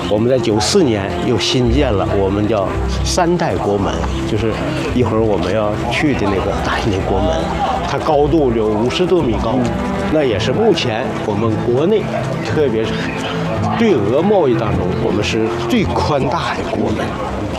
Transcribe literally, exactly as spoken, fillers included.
我们在九四年又新建了我们叫三代国门，就是一会儿我们要去的那个大型的国门，它高度有五十多米高，那也是目前我们国内，特别是对俄贸易当中，我们是最宽大的国门。